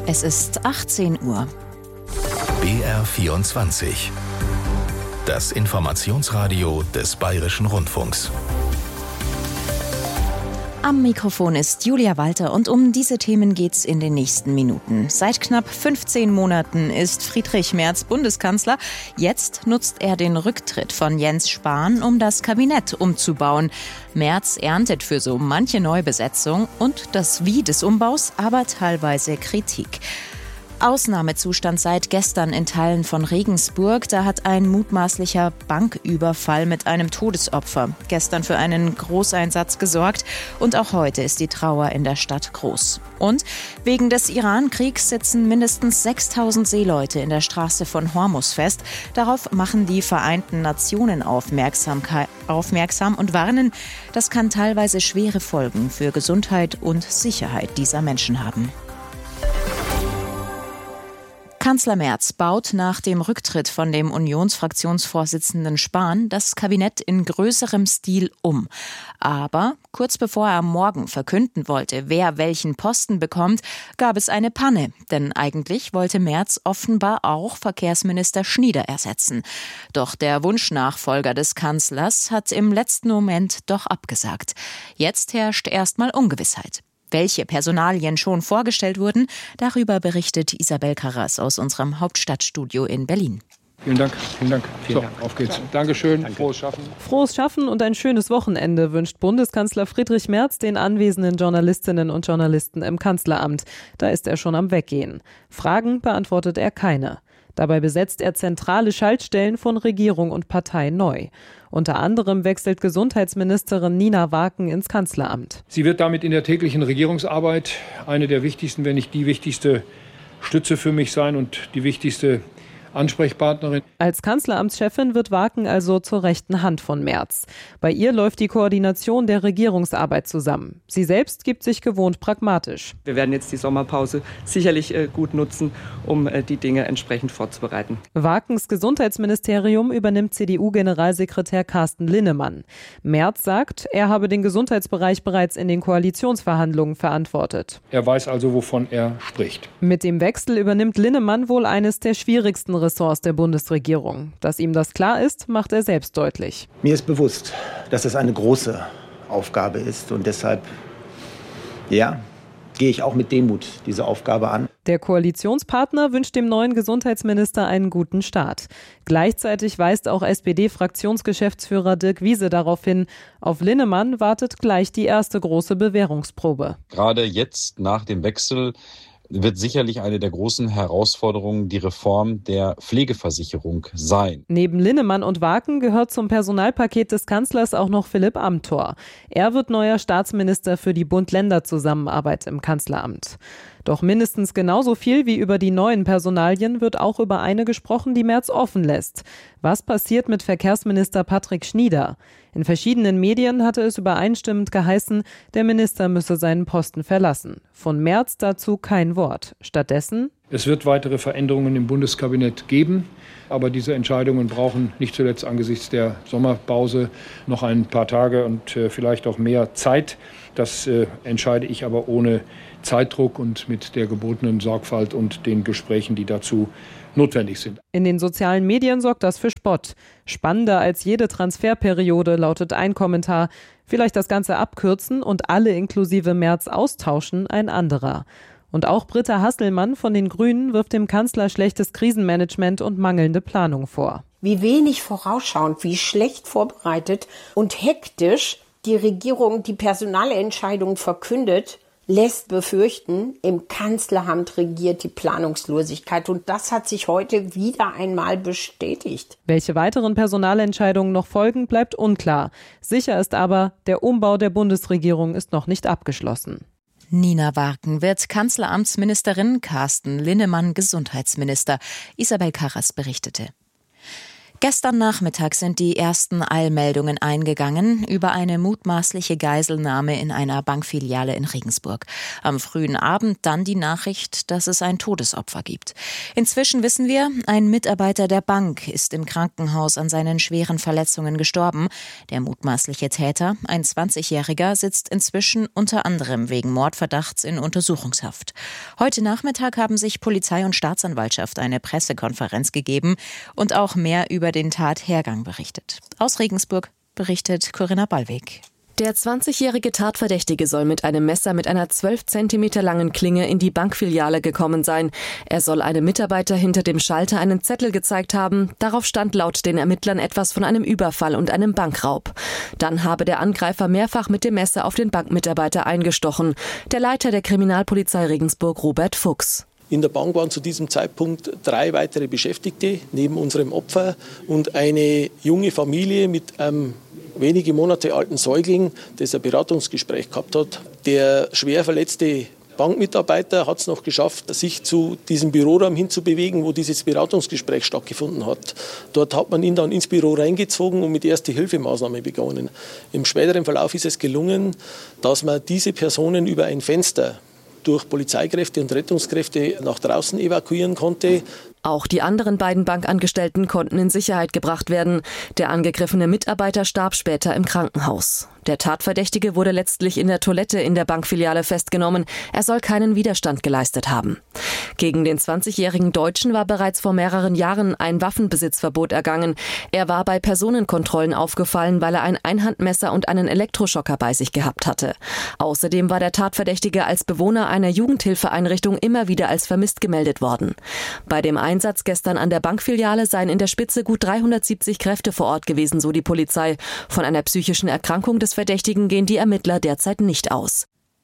Es ist 18 Uhr. BR24. Das Informationsradio des Bayerischen Rundfunks. Am Mikrofon ist Julia Walter und um diese Themen geht's in den nächsten Minuten. Seit knapp 15 Monaten ist Friedrich Merz Bundeskanzler. Jetzt nutzt er den Rücktritt von Jens Spahn, um das Kabinett umzubauen. Merz erntet für so manche Neubesetzung und das Wie des Umbaus, aber teilweise Kritik. Ausnahmezustand seit gestern in Teilen von Regensburg. Da hat ein mutmaßlicher Banküberfall mit einem Todesopfer gestern für einen Großeinsatz gesorgt. Und auch heute ist die Trauer in der Stadt groß. Und wegen des Iran-Kriegs sitzen mindestens 6.000 Seeleute in der Straße von Hormuz fest. Darauf machen die Vereinten Nationen aufmerksam und warnen, das kann teilweise schwere Folgen für Gesundheit und Sicherheit dieser Menschen haben. Kanzler Merz baut nach dem Rücktritt von dem Unionsfraktionsvorsitzenden Spahn das Kabinett in größerem Stil um. Aber kurz bevor er am Morgen verkünden wollte, wer welchen Posten bekommt, gab es eine Panne. Denn eigentlich wollte Merz offenbar auch Verkehrsminister Schnieder ersetzen. Doch der Wunschnachfolger des Kanzlers hat im letzten Moment doch abgesagt. Jetzt herrscht erstmal Ungewissheit. Welche Personalien schon vorgestellt wurden, darüber berichtet Isabel Karras aus unserem Hauptstadtstudio in Berlin. Vielen Dank. Auf geht's. Dankeschön. Danke. Frohes Schaffen. Frohes Schaffen und ein schönes Wochenende wünscht Bundeskanzler Friedrich Merz den anwesenden Journalistinnen und Journalisten im Kanzleramt. Da ist er schon am Weggehen. Fragen beantwortet er keine. Dabei besetzt er zentrale Schaltstellen von Regierung und Partei neu. Unter anderem wechselt Gesundheitsministerin Nina Waken ins Kanzleramt. Sie wird damit in der täglichen Regierungsarbeit eine der wichtigsten, wenn nicht die wichtigste Stütze für mich sein und die wichtigste Ansprechpartnerin. Als Kanzleramtschefin wird Waken also zur rechten Hand von Merz. Bei ihr läuft die Koordination der Regierungsarbeit zusammen. Sie selbst gibt sich gewohnt pragmatisch. Wir werden jetzt die Sommerpause sicherlich gut nutzen, um die Dinge entsprechend vorzubereiten. Wakens Gesundheitsministerium übernimmt CDU-Generalsekretär Carsten Linnemann. Merz sagt, er habe den Gesundheitsbereich bereits in den Koalitionsverhandlungen verantwortet. Er weiß also, wovon er spricht. Mit dem Wechsel übernimmt Linnemann wohl eines der schwierigsten Ressorts der Bundesregierung. Dass ihm das klar ist, macht er selbst deutlich. Mir ist bewusst, dass es eine große Aufgabe ist und deshalb, gehe ich auch mit Demut diese Aufgabe an. Der Koalitionspartner wünscht dem neuen Gesundheitsminister einen guten Start. Gleichzeitig weist auch SPD-Fraktionsgeschäftsführer Dirk Wiese darauf hin, auf Linnemann wartet gleich die erste große Bewährungsprobe. Gerade jetzt nach dem Wechsel wird sicherlich eine der großen Herausforderungen die Reform der Pflegeversicherung sein. Neben Linnemann und Waken gehört zum Personalpaket des Kanzlers auch noch Philipp Amthor. Er wird neuer Staatsminister für die Bund-Länder-Zusammenarbeit im Kanzleramt. Doch mindestens genauso viel wie über die neuen Personalien wird auch über eine gesprochen, die Merz offen lässt. Was passiert mit Verkehrsminister Patrick Schnieder? In verschiedenen Medien hatte es übereinstimmend geheißen, der Minister müsse seinen Posten verlassen. Von Merz dazu kein Wort. Stattdessen: Es wird weitere Veränderungen im Bundeskabinett geben, aber diese Entscheidungen brauchen nicht zuletzt angesichts der Sommerpause noch ein paar Tage und vielleicht auch mehr Zeit. Das entscheide ich aber ohne Zeitdruck und mit der gebotenen Sorgfalt und den Gesprächen, die dazu notwendig sind. In den sozialen Medien sorgt das für Spott. Spannender als jede Transferperiode lautet ein Kommentar. Vielleicht das Ganze abkürzen und alle inklusive Merz austauschen, ein anderer. Und auch Britta Hasselmann von den Grünen wirft dem Kanzler schlechtes Krisenmanagement und mangelnde Planung vor. Wie wenig vorausschauend, wie schlecht vorbereitet und hektisch die Regierung die Personalentscheidung verkündet, lässt befürchten, im Kanzleramt regiert die Planungslosigkeit. Und das hat sich heute wieder einmal bestätigt. Welche weiteren Personalentscheidungen noch folgen, bleibt unklar. Sicher ist aber, der Umbau der Bundesregierung ist noch nicht abgeschlossen. Nina Waken wird Kanzleramtsministerin, Carsten Linnemann Gesundheitsminister. Isabel Karras berichtete. Gestern Nachmittag sind die ersten Eilmeldungen eingegangen über eine mutmaßliche Geiselnahme in einer Bankfiliale in Regensburg. Am frühen Abend dann die Nachricht, dass es ein Todesopfer gibt. Inzwischen wissen wir, ein Mitarbeiter der Bank ist im Krankenhaus an seinen schweren Verletzungen gestorben. Der mutmaßliche Täter, ein 20-Jähriger, sitzt inzwischen unter anderem wegen Mordverdachts in Untersuchungshaft. Heute Nachmittag haben sich Polizei und Staatsanwaltschaft eine Pressekonferenz gegeben und auch mehr über den Tathergang berichtet. Aus Regensburg berichtet Corinna Ballweg. Der 20-jährige Tatverdächtige soll mit einem Messer mit einer 12 Zentimeter langen Klinge in die Bankfiliale gekommen sein. Er soll einem Mitarbeiter hinter dem Schalter einen Zettel gezeigt haben. Darauf stand laut den Ermittlern etwas von einem Überfall und einem Bankraub. Dann habe der Angreifer mehrfach mit dem Messer auf den Bankmitarbeiter eingestochen. Der Leiter der Kriminalpolizei Regensburg, Robert Fuchs. In der Bank waren zu diesem Zeitpunkt 3 weitere Beschäftigte neben unserem Opfer und eine junge Familie mit einem wenige Monate alten Säugling, das ein Beratungsgespräch gehabt hat. Der schwer verletzte Bankmitarbeiter hat es noch geschafft, sich zu diesem Büroraum hinzubewegen, wo dieses Beratungsgespräch stattgefunden hat. Dort hat man ihn dann ins Büro reingezogen und mit Erste-Hilfe-Maßnahmen begonnen. Im späteren Verlauf ist es gelungen, dass man diese Personen über ein Fenster durch Polizeikräfte und Rettungskräfte nach draußen evakuieren konnte. Auch die anderen beiden Bankangestellten konnten in Sicherheit gebracht werden. Der angegriffene Mitarbeiter starb später im Krankenhaus. Der Tatverdächtige wurde letztlich in der Toilette in der Bankfiliale festgenommen. Er soll keinen Widerstand geleistet haben. Gegen den 20-jährigen Deutschen war bereits vor mehreren Jahren ein Waffenbesitzverbot ergangen. Er war bei Personenkontrollen aufgefallen, weil er ein Einhandmesser und einen Elektroschocker bei sich gehabt hatte. Außerdem war der Tatverdächtige als Bewohner einer Jugendhilfeeinrichtung immer wieder als vermisst gemeldet worden. Bei dem Einsatz gestern an der Bankfiliale seien in der Spitze gut 370 Kräfte vor Ort gewesen, so die Polizei. Von einer psychischen Erkrankung des Verdächtigen gehen die Ermittler derzeit nicht aus.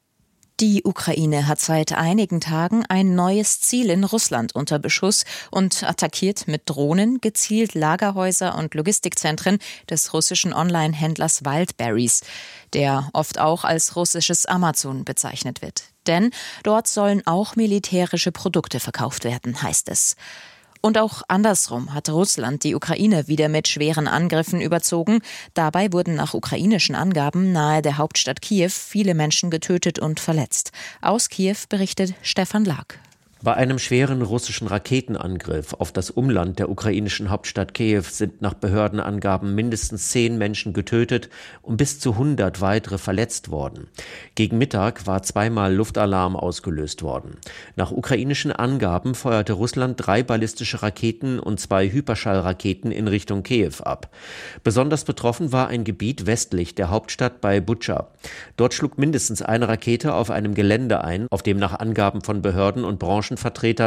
Die Ukraine hat seit einigen Tagen ein neues Ziel in Russland unter Beschuss und attackiert mit Drohnen gezielt Lagerhäuser und Logistikzentren des russischen Online-Händlers Wildberries, der oft auch als russisches Amazon bezeichnet wird. Denn dort sollen auch militärische Produkte verkauft werden, heißt es. Und auch andersrum hat Russland die Ukraine wieder mit schweren Angriffen überzogen. Dabei wurden nach ukrainischen Angaben nahe der Hauptstadt Kiew viele Menschen getötet und verletzt. Aus Kiew berichtet Stefan Lag. Bei einem schweren russischen Raketenangriff auf das Umland der ukrainischen Hauptstadt Kiew sind nach Behördenangaben mindestens 10 Menschen getötet und bis zu 100 weitere verletzt worden. Gegen Mittag war 2-mal Luftalarm ausgelöst worden. Nach ukrainischen Angaben feuerte Russland 3 ballistische Raketen und 2 Hyperschallraketen in Richtung Kiew ab. Besonders betroffen war ein Gebiet westlich der Hauptstadt bei Butscha. Dort schlug mindestens eine Rakete auf einem Gelände ein, auf dem nach Angaben von Behörden und Branchenvertretern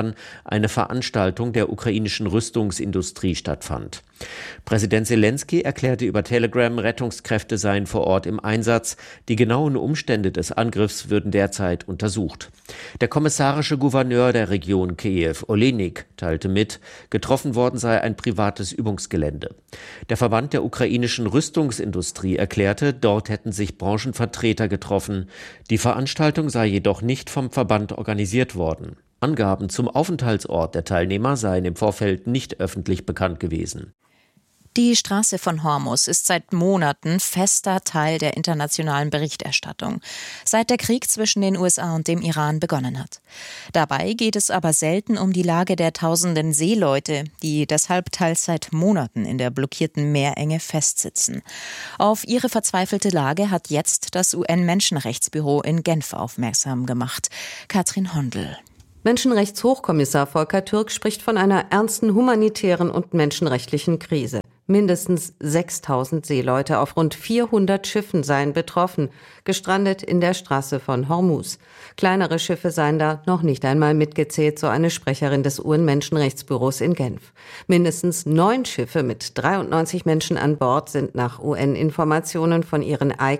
eine Veranstaltung der ukrainischen Rüstungsindustrie stattfand. Präsident Selenskyj erklärte über Telegram, Rettungskräfte seien vor Ort im Einsatz. Die genauen Umstände des Angriffs würden derzeit untersucht. Der kommissarische Gouverneur der Region Kiew, Olenik, teilte mit, getroffen worden sei ein privates Übungsgelände. Der Verband der ukrainischen Rüstungsindustrie erklärte, dort hätten sich Branchenvertreter getroffen. Die Veranstaltung sei jedoch nicht vom Verband organisiert worden. Angaben zum Aufenthaltsort der Teilnehmer seien im Vorfeld nicht öffentlich bekannt gewesen. Die Straße von Hormuz ist seit Monaten fester Teil der internationalen Berichterstattung, seit der Krieg zwischen den USA und dem Iran begonnen hat. Dabei geht es aber selten um die Lage der tausenden Seeleute, die deshalb teils seit Monaten in der blockierten Meerenge festsitzen. Auf ihre verzweifelte Lage hat jetzt das UN-Menschenrechtsbüro in Genf aufmerksam gemacht. Katrin Hondel. Menschenrechtshochkommissar Volker Türk spricht von einer ernsten humanitären und menschenrechtlichen Krise. Mindestens 6.000 Seeleute auf rund 400 Schiffen seien betroffen, gestrandet in der Straße von Hormuz. Kleinere Schiffe seien da noch nicht einmal mitgezählt, so eine Sprecherin des UN-Menschenrechtsbüros in Genf. Mindestens 9 Schiffe mit 93 Menschen an Bord sind nach UN-Informationen von ihren Eignern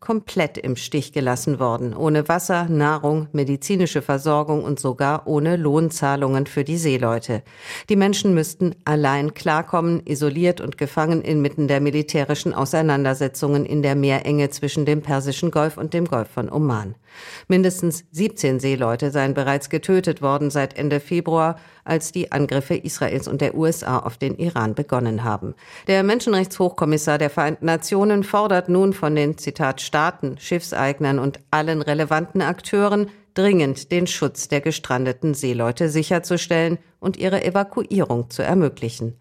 komplett im Stich gelassen worden. Ohne Wasser, Nahrung, medizinische Versorgung und sogar ohne Lohnzahlungen für die Seeleute. Die Menschen müssten allein klarkommen, isoliert und gefangen inmitten der militärischen Auseinandersetzungen in der Meerenge zwischen dem Persischen Golf und dem Golf von Oman. Mindestens 17 Seeleute seien bereits getötet worden seit Ende Februar, als die Angriffe Israels und der USA auf den Iran begonnen haben. Der Menschenrechtshochkommissar der Vereinten Nationen fordert nun von den, Zitat, Staaten, Schiffseignern und allen relevanten Akteuren dringend den Schutz der gestrandeten Seeleute sicherzustellen und ihre Evakuierung zu ermöglichen.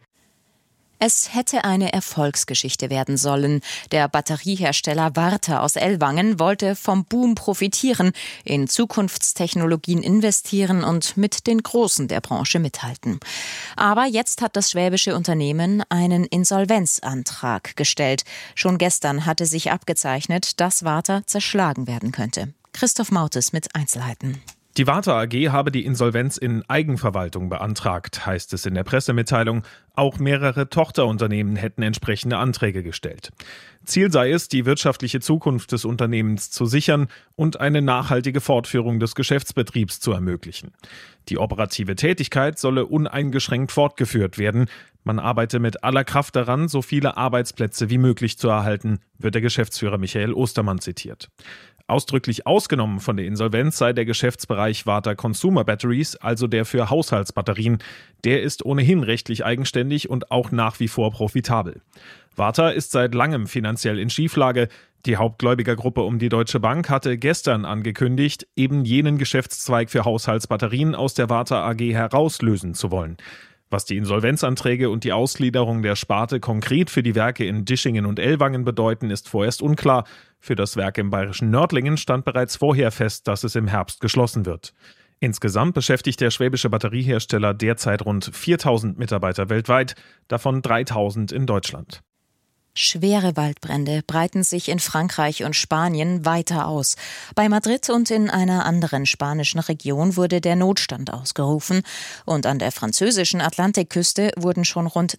Es hätte eine Erfolgsgeschichte werden sollen. Der Batteriehersteller Varta aus Ellwangen wollte vom Boom profitieren, in Zukunftstechnologien investieren und mit den Großen der Branche mithalten. Aber jetzt hat das schwäbische Unternehmen einen Insolvenzantrag gestellt. Schon gestern hatte sich abgezeichnet, dass Varta zerschlagen werden könnte. Christoph Mautes mit Einzelheiten. Die Varta AG habe die Insolvenz in Eigenverwaltung beantragt, heißt es in der Pressemitteilung. Auch mehrere Tochterunternehmen hätten entsprechende Anträge gestellt. Ziel sei es, die wirtschaftliche Zukunft des Unternehmens zu sichern und eine nachhaltige Fortführung des Geschäftsbetriebs zu ermöglichen. Die operative Tätigkeit solle uneingeschränkt fortgeführt werden. Man arbeite mit aller Kraft daran, so viele Arbeitsplätze wie möglich zu erhalten, wird der Geschäftsführer Michael Ostermann zitiert. Ausdrücklich ausgenommen von der Insolvenz sei der Geschäftsbereich Varta Consumer Batteries, also der für Haushaltsbatterien. Der ist ohnehin rechtlich eigenständig und auch nach wie vor profitabel. Varta ist seit langem finanziell in Schieflage. Die Hauptgläubigergruppe um die Deutsche Bank hatte gestern angekündigt, eben jenen Geschäftszweig für Haushaltsbatterien aus der Varta AG herauslösen zu wollen. Was die Insolvenzanträge und die Ausgliederung der Sparte konkret für die Werke in Dischingen und Ellwangen bedeuten, ist vorerst unklar. Für das Werk im bayerischen Nördlingen stand bereits vorher fest, dass es im Herbst geschlossen wird. Insgesamt beschäftigt der schwäbische Batteriehersteller derzeit rund 4.000 Mitarbeiter weltweit, davon 3.000 in Deutschland. Schwere Waldbrände breiten sich in Frankreich und Spanien weiter aus. Bei Madrid und in einer anderen spanischen Region wurde der Notstand ausgerufen. Und an der französischen Atlantikküste wurden schon rund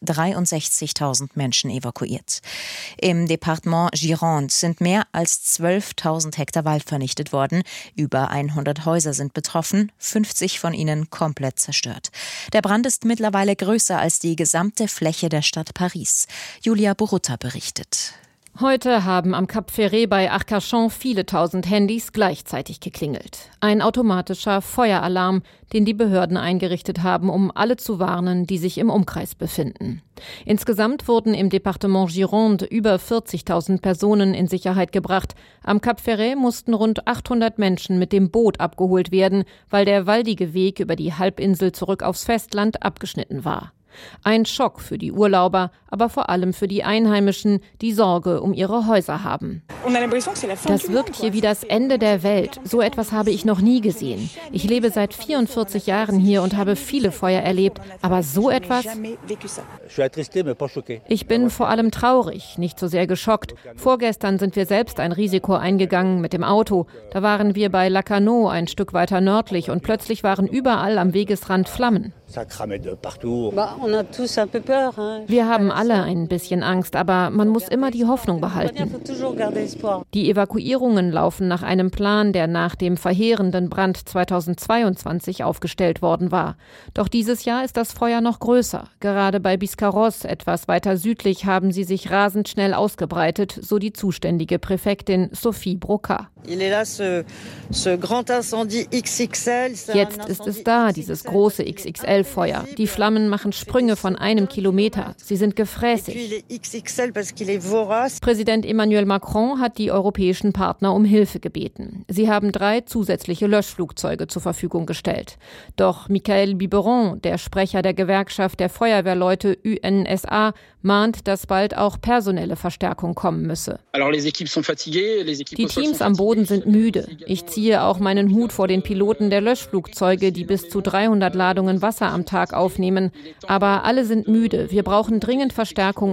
63.000 Menschen evakuiert. Im Departement Gironde sind mehr als 12.000 Hektar Wald vernichtet worden. Über 100 Häuser sind betroffen, 50 von ihnen komplett zerstört. Der Brand ist mittlerweile größer als die gesamte Fläche der Stadt Paris. Julia Borutta berichtet. Heute haben am Cap Ferret bei Arcachon viele tausend Handys gleichzeitig geklingelt. Ein automatischer Feueralarm, den die Behörden eingerichtet haben, um alle zu warnen, die sich im Umkreis befinden. Insgesamt wurden im Departement Gironde über 40.000 Personen in Sicherheit gebracht. Am Cap Ferret mussten rund 800 Menschen mit dem Boot abgeholt werden, weil der waldige Weg über die Halbinsel zurück aufs Festland abgeschnitten war. Ein Schock für die Urlauber, aber vor allem für die Einheimischen, die Sorge um ihre Häuser haben. Das wirkt hier wie das Ende der Welt. So etwas habe ich noch nie gesehen. Ich lebe seit 44 Jahren hier und habe viele Feuer erlebt, aber so etwas? Ich bin vor allem traurig, nicht so sehr geschockt. Vorgestern sind wir selbst ein Risiko eingegangen mit dem Auto. Da waren wir bei Lacanau, ein Stück weiter nördlich, und plötzlich waren überall am Wegesrand Flammen. Wir haben alle ein bisschen Angst, aber man muss immer die Hoffnung behalten. Die Evakuierungen laufen nach einem Plan, der nach dem verheerenden Brand 2022 aufgestellt worden war. Doch dieses Jahr ist das Feuer noch größer. Gerade bei Biscarrosse, etwas weiter südlich, haben sie sich rasend schnell ausgebreitet, so die zuständige Präfektin Sophie Broca. Jetzt ist es da, dieses große XXL-Feuer. Die Flammen machen Sprünge von 1 Kilometer. Sie sind gefräßig. Präsident Emmanuel Macron hat die europäischen Partner um Hilfe gebeten. Sie haben 3 zusätzliche Löschflugzeuge zur Verfügung gestellt. Doch Michael Biberon, der Sprecher der Gewerkschaft der Feuerwehrleute UNSA, mahnt, dass bald auch personelle Verstärkung kommen müsse. Die Teams am Boden sind müde. Ich ziehe auch meinen Hut vor den Piloten der Löschflugzeuge, die bis zu 300 Ladungen Wasser am Tag aufnehmen. Aber alle sind müde. Wir brauchen dringend Verstärkung